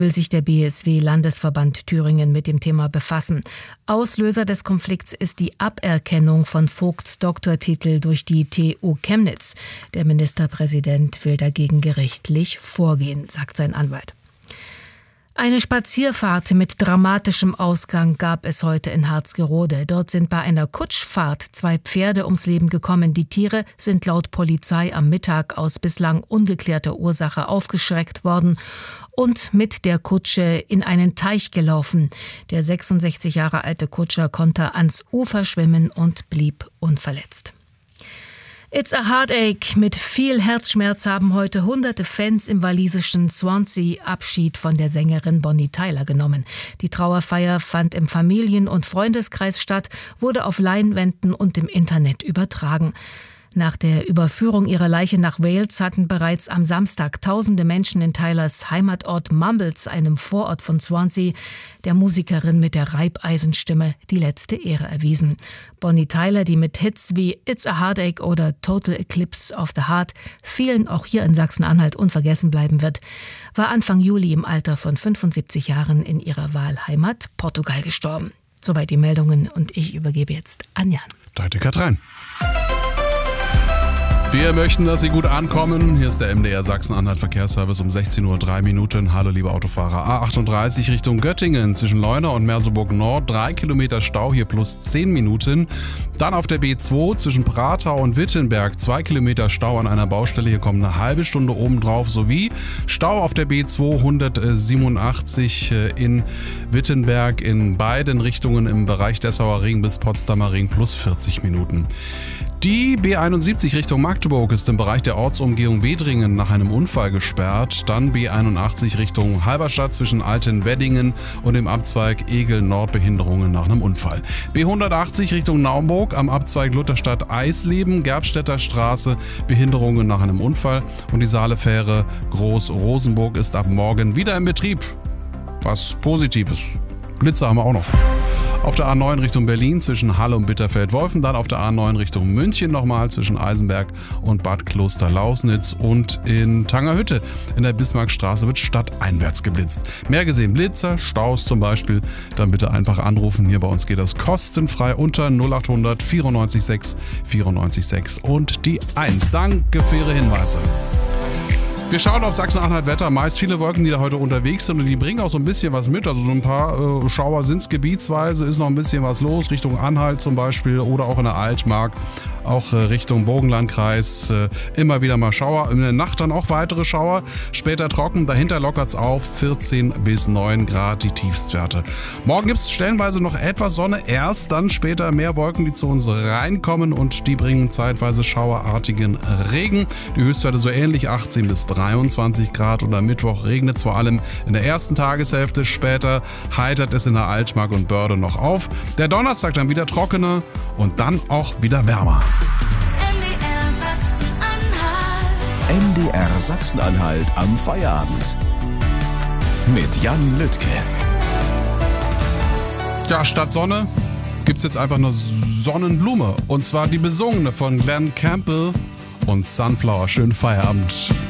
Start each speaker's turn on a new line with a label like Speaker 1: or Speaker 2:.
Speaker 1: will sich der BSW-Landesverband Thüringen mit dem Thema befassen. Auslöser des Konflikts ist die Aberkennung von Vogts Doktortitel durch die TU Chemnitz. Der Ministerpräsident will dagegen gerichtlich vorgehen, sagt sein Anwalt. Eine Spazierfahrt mit dramatischem Ausgang gab es heute in Harzgerode. Dort sind bei einer Kutschfahrt 2 Pferde ums Leben gekommen. Die Tiere sind laut Polizei am Mittag aus bislang ungeklärter Ursache aufgeschreckt worden und mit der Kutsche in einen Teich gelaufen. Der 66 Jahre alte Kutscher konnte ans Ufer schwimmen und blieb unverletzt. It's a Heartache. Mit viel Herzschmerz haben heute hunderte Fans im walisischen Swansea Abschied von der Sängerin Bonnie Tyler genommen. Die Trauerfeier fand im Familien- und Freundeskreis statt, wurde auf Leinwänden und im Internet übertragen. Nach der Überführung ihrer Leiche nach Wales hatten bereits am Samstag tausende Menschen in Tylers Heimatort Mumbles, einem Vorort von Swansea, der Musikerin mit der Reibeisenstimme die letzte Ehre erwiesen. Bonnie Tyler, die mit Hits wie It's a Heartache oder Total Eclipse of the Heart vielen auch hier in Sachsen-Anhalt unvergessen bleiben wird, war Anfang Juli im Alter von 75 Jahren in ihrer Wahlheimat Portugal gestorben. Soweit die Meldungen und ich übergebe jetzt an Jan.
Speaker 2: Danke, Katrin. Wir möchten, dass Sie gut ankommen. Hier ist der MDR Sachsen-Anhalt Verkehrsservice um 16:03 Uhr. Hallo liebe Autofahrer. A38 Richtung Göttingen zwischen Leuna und Merseburg Nord. 3 Kilometer Stau, hier plus 10 Minuten. Dann auf der B2 zwischen Pratau und Wittenberg 2 Kilometer Stau an einer Baustelle. Hier kommt eine halbe Stunde obendrauf. Sowie Stau auf der B2 187 in Wittenberg in beiden Richtungen im Bereich Dessauer Ring bis Potsdamer Ring plus 40 Minuten. Die B71 Richtung Magdeburg ist im Bereich der Ortsumgehung Wedringen nach einem Unfall gesperrt. Dann B81 Richtung Halberstadt zwischen Altenweddingen und dem Abzweig Egel-Nord Behinderungen nach einem Unfall. B180 Richtung Naumburg am Abzweig Lutherstadt-Eisleben, Gerbstädter Straße, Behinderungen nach einem Unfall. Und die Saalefähre Groß-Rosenburg ist ab morgen wieder in Betrieb. Was Positives. Blitze haben wir auch noch. Auf der A9 Richtung Berlin zwischen Halle und Bitterfeld-Wolfen, dann auf der A9 Richtung München nochmal zwischen Eisenberg und Bad Kloster-Lausnitz und in Tangerhütte in der Bismarckstraße wird stadteinwärts geblitzt. Mehr gesehen Blitzer, Staus zum Beispiel, dann bitte einfach anrufen. Hier bei uns geht das kostenfrei unter 0800 94 6 94 6 und die 1. Danke für Ihre Hinweise. Wir schauen auf Sachsen-Anhalt Wetter. Meist viele Wolken, die da heute unterwegs sind und die bringen auch so ein bisschen was mit. Also so ein paar Schauer sind es gebietsweise, ist noch ein bisschen was los. Richtung Anhalt zum Beispiel oder auch in der Altmark. Auch Richtung Burgenlandkreis immer wieder mal Schauer. In der Nacht dann auch weitere Schauer. Später trocken, dahinter lockert es auf. 14 bis 9 Grad die Tiefstwerte. Morgen gibt es stellenweise noch etwas Sonne. Erst dann später mehr Wolken, die zu uns reinkommen und die bringen zeitweise schauerartigen Regen. Die Höchstwerte so ähnlich 18 bis 23 Grad und am Mittwoch regnet es vor allem in der ersten Tageshälfte. Später heitert es in der Altmark und Börde noch auf. Der Donnerstag dann wieder trockener und dann auch wieder wärmer.
Speaker 3: MDR Sachsen-Anhalt am Feierabend. Mit Jan Lüttke.
Speaker 2: Ja, statt Sonne gibt's jetzt einfach nur Sonnenblume. Und zwar die besungene von Glenn Campbell und Sunflower. Schönen Feierabend.